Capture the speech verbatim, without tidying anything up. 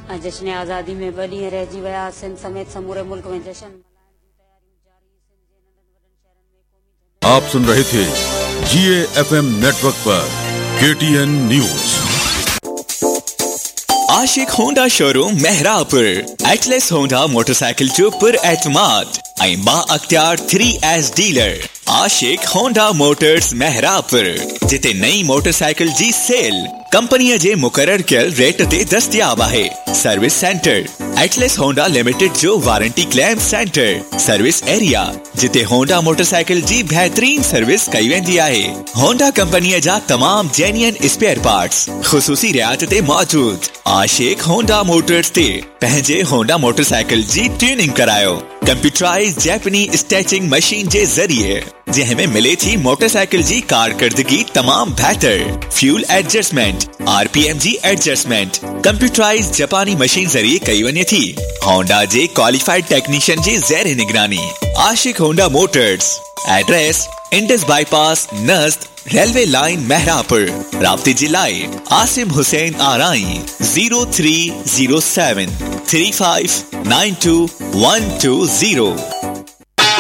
जश्न आज़ादी में बड़ी रहिजी विया। सिंध समेत समूरे मुल्क में जश्न आप सुन रहे थे जीए एफएम नेटवर्क पर केटीएन न्यूज। आशिक Honda showroom Mehrabpur Atlas Honda motorcycle जो पुर एतमाद ऐं बा अख्तियार थ्री एस डीलर आशिक होंडा मोटर्स मेहरापुर, जिते नई मोटरसाइकिल जी सेल कंपनी जे मुकर्रर कयल रेट ते दस्तियाब है। Service centre Atlas Honda limited जो warranty claim centre, service area जिते होंडा मोटरसाइकिल जी बेहतरीन सर्विस कई वेंदी आहे। होंडा कंपनी जा तमाम जेन्युइन स्पेयर पार्ट्स खुसूसी रियायत ते मौजूद। आशिक होंडा मोटर्स ते पंहिंजे होंडा मोटरसाइकिल जी ट्यूनिंग करायो कंप्यूटराइज जैपनी स्टैचिंग मशीन जे जरिए, जंहिंमें मिले थी मोटरसाइकिल जी कारकर्दगी तमाम बेहतर। फ्यूल एडजस्टमेंट, आरपीएम जी एडजस्टमेंट कंप्यूटराइज जापानी मशीन जरिए कई वने थी। होंडा जे क्वालिफाइड टेक्नीशियन जी ज़ेर निगरानी। आशिक Honda Motors, address Indus bypass नज़द railway line Mehrabpur. राब्ते जिलाए Asim Hussain आराई zero three zero seven three five nine to one two zero.